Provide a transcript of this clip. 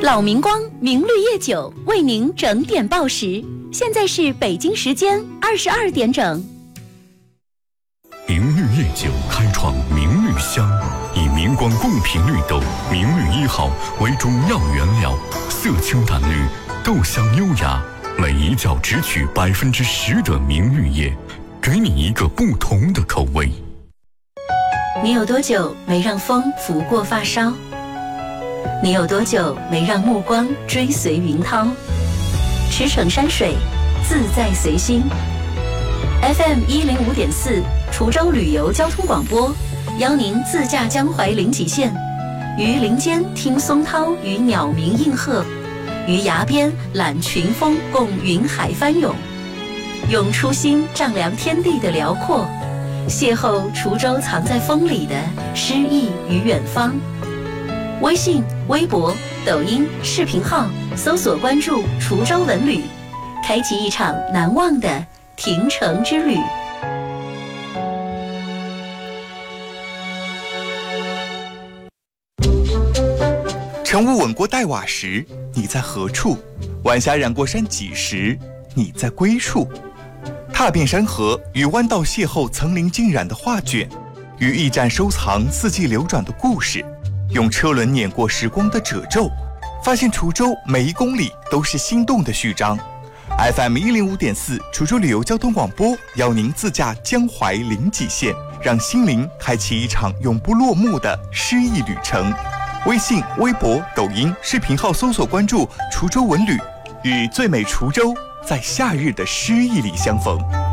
老明光明绿叶酒为您整点报时，现在是北京时间22点整。 明绿叶酒开创明绿香，以明光贡品绿豆明绿1号为中药原料，色清淡绿，豆香优雅，每一角只取10%的明绿叶，给你一个不同的口味。 你有多久没让风拂过发梢？你有多久没让目光追随云涛？驰骋山水，自在随心。FM 105.4滁州旅游交通广播，邀您自驾江淮临济县，于林间听松涛与鸟鸣应和，于崖边览群峰共云海翻涌，用初心丈量天地的辽阔，邂逅滁州藏在风里的诗意与远方。微信、微博、抖音视频号搜索关注滁州文旅，开启一场难忘的亭城之旅。 晨雾吻过黛瓦时，你在何处？晚霞染过山脊时，你在归处？踏遍山河，与弯道邂逅层林尽染的画卷，与驿站收藏四季流转的故事，用车轮碾过时光的褶皱，发现滁州每一公里都是心动的序章。FM 105.4滁州旅游交通广播邀您自驾江淮临济县，让心灵开启一场永不落幕的诗意旅程。微信、微博、抖音视频号搜索关注滁州文旅，与最美滁州在夏日的诗意里相逢。